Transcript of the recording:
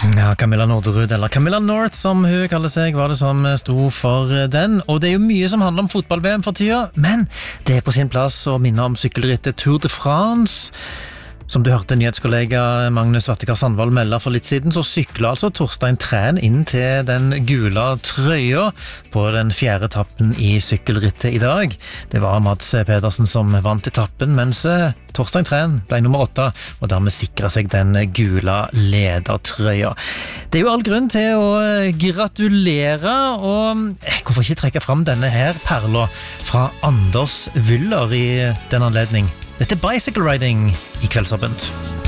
Ja, Camilla Norderud, eller Camilla North som hun kaller seg, var det som sto for den. Og det er jo mye som handler om fotball-VM for tida, men det er på sin plass å minne om sykkelrittet Tour de France. Som du hørte nyhetskollega Magnus Vattekar Sandvold melde for litt siden, så sykler altså Torstein Træn inn til den gule trøya på den 4. etappen i sykkelrittet i dag. Det var Mads Pedersen som vant etappen, mens Torstein Træn ble nummer 8, og dermed sikret seg den gule ledertrøya. Det er jo all grunn til å gratulere, og hvorfor ikke trekke fram denne her perla fra Anders Wyller i den anledning? Dette er Bicycle Riding i Kveldsåpent.